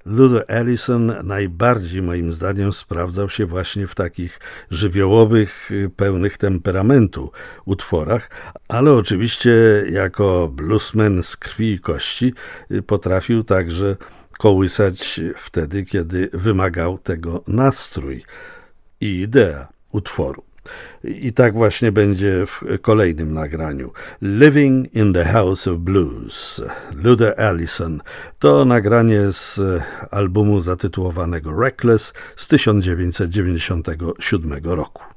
Luther Allison najbardziej moim zdaniem sprawdzał się właśnie w takich żywiołowych, pełnych temperamentu utworach, ale oczywiście jako bluesman z krwi i kości potrafił także kołysać wtedy, kiedy wymagał tego nastrój i idea utworu. I tak właśnie będzie w kolejnym nagraniu. Living in the House of Blues, Luther Allison. To nagranie z albumu zatytułowanego Reckless z 1997 roku.